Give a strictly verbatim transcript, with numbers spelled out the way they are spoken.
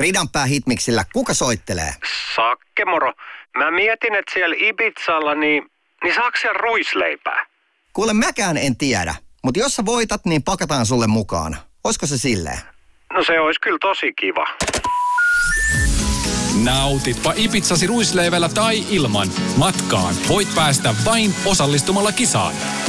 Ridanpää Hitmiksillä kuka soittelee? Sakke moro. Mä mietin, että siellä Ibizalla, niin, niin saako siellä ruisleipää? Kuule, mäkään en tiedä, mutta jos sä voitat, niin pakataan sulle mukaan. Oisko se silleen? No se olisi kyllä tosi kiva. Nautitpa Ibizasi ruisleivällä tai ilman. Matkaan voit päästä vain osallistumalla kisaan.